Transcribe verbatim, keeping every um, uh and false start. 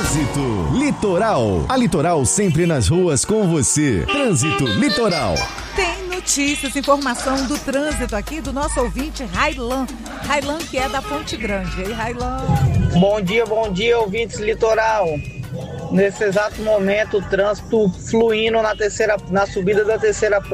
Trânsito Litoral. A Litoral sempre nas ruas com você. Trânsito Litoral. Tem notícias, informação do trânsito aqui do nosso ouvinte Railan. Railan, que é da Ponte Grande. E aí, Railan? Bom dia, bom dia, ouvintes Litoral. Nesse exato momento, o trânsito fluindo na terceira, na subida da terceira